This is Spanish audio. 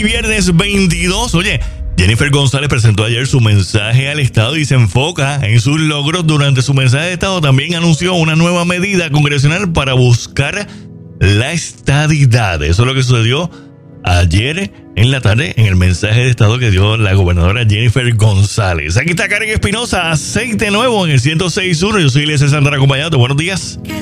viernes 22. Oye, Jennifer González presentó ayer su mensaje al Estado y se enfoca en sus logros. Durante su mensaje de Estado también anunció una nueva medida congresional para buscar la estadidad. Eso es lo que sucedió ayer en la tarde en el mensaje de Estado que dio la gobernadora Jennifer González. Aquí está Karen Espinosa, Aceite Nuevo en el 106.1. Yo soy Eliezer Santana acompañándote. Buenos días.